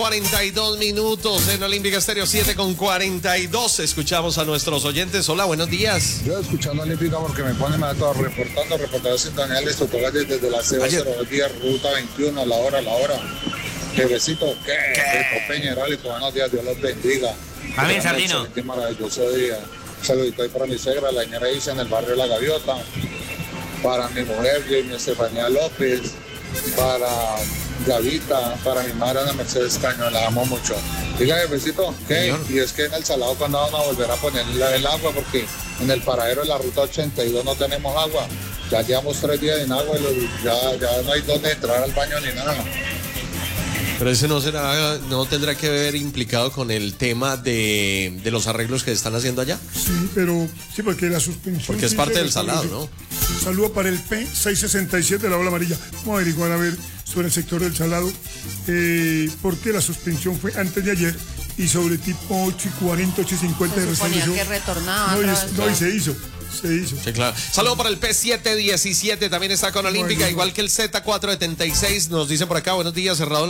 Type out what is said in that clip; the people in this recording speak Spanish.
42 minutos en Olímpica Estéreo 7:42. Escuchamos a nuestros oyentes. Hola, buenos días. Yo escuchando Olímpica porque me pone más todo reportados sintonales totales desde la CO02 ruta 21, la hora. Jefecito, ¿qué? Peña Herálico, buenos días, Dios los bendiga. Amén, Sardino. Maravilloso día. Un saludito ahí para mi suegra, la señora Isa, en el barrio La Gaviota. Para mi mujer, Jamie Estefanía López. Para Gavita, para mi madre Ana Mercedes Caño, la amo mucho. Diga, jefecito, ¿qué? Y es que en El Salado, cuando vamos a volver a poner el agua, porque en el paradero de la ruta 82 no tenemos agua. Ya llevamos 3 días sin agua y ya no hay dónde entrar al baño ni nada. Pero ese no tendrá que ver implicado con el tema de los arreglos que están haciendo allá. Sí, porque la suspensión. Porque es parte del Salado, ¿no? Saludo para el P667 de la ola amarilla. Vamos a averiguar sobre el sector del Salado, porque la suspensión fue antes de ayer y sobre tipo 8:40, 8:50 de resolución. Que retornaba. Y se hizo. Sí, claro. Saludo para el P717, también está con Olímpica, igual que el Z476. Nos dicen por acá, buenos días, cerrado